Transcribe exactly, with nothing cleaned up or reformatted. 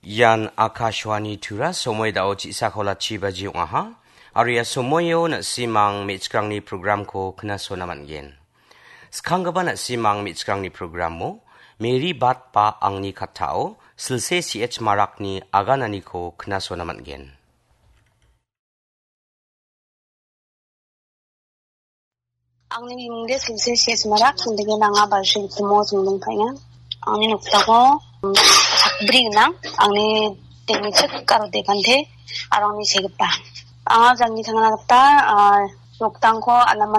Yan Akashwani Tura Somoy Dao Chisakola Chibaji Waha Aria Somoyo na simang mitskrang ni program ko knaso naman gen. Skanggaban na simang mitskrang ni program mo, Mary bat pa ang ni katao, silse si H marak ni aganani ko knaso naman gen. Ang niningde silse si H marak, hindi nga nga barsig tumo sumulong kanya. Ang ninukta ko, sakbring na, ang ni teknik karo dekante, arang ni segpa. Ang jangi sanganagta, nukta ko alaman